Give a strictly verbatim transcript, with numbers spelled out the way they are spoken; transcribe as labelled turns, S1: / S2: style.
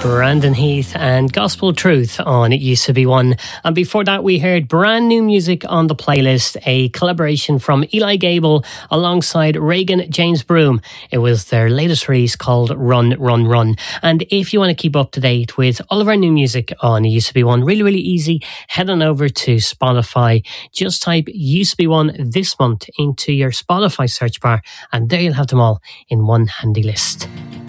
S1: Brandon Heath and Gospel Truth on It Used to Be One. And before that, we heard brand new music on the playlist, a collaboration from Eli Gable alongside Reagan James Broom. It was their latest release called Run, Run, Run. And if you want to keep up to date with all of our new music on It Used to Be One, really, really easy, head on over to Spotify. Just type Used to Be One this month into your Spotify search bar, and there you'll have them all in one handy list.